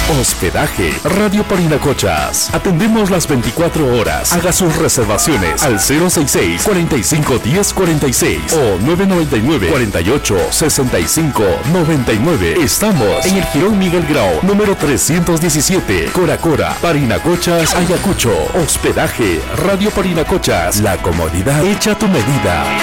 Hospedaje Radio Parinacochas. Atendemos las 24 horas. Haga sus reservaciones al 066-451046 o 999-486599. Estamos en el Jirón Miguel Grau, número 317, Coracora, Parinacochas, Ayacucho. Hospedaje Radio Parinacochas. La comodidad hecha a tu medida.